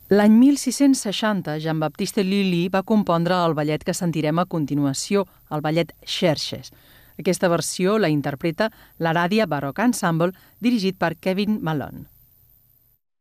L'any 1660, Jean-Baptiste Lully va compondre el ballet que sentirem a continuació, el ballet Xerxes. Aquesta versió la interpreta l'Aradia Baroque Ensemble, dirigit per Kevin Malone.